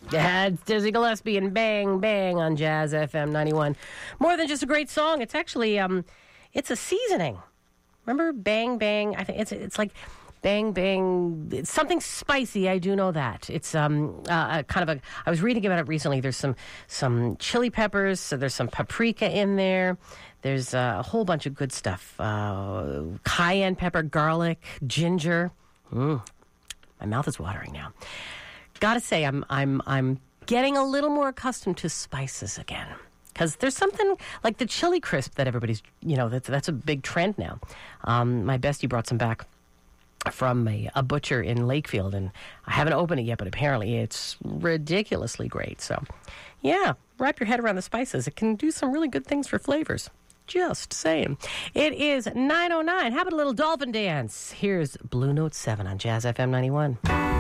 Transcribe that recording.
Yeah, it's Dizzy Gillespie and Bang Bang on Jazz FM 91. More than just a great song, it's actually it's a seasoning. Remember Bang Bang? I think it's like Bang Bang. It's something spicy. I do know that. It's kind of a. I was reading about it recently. There's some chili peppers. So there's some paprika in there. There's a whole bunch of good stuff. Cayenne pepper, garlic, ginger. My mouth is watering now. Gotta say, I'm getting a little more accustomed to spices again. Because there's something like the chili crisp that everybody's, that's a big trend now. My bestie brought some back from a butcher in Lakefield, and I haven't opened it yet, but apparently it's ridiculously great. So, yeah, wrap your head around the spices. It can do some really good things for flavors. Just saying. It is 9:09. How about a little dolphin dance? Here's Blue Note 7 on Jazz FM 91.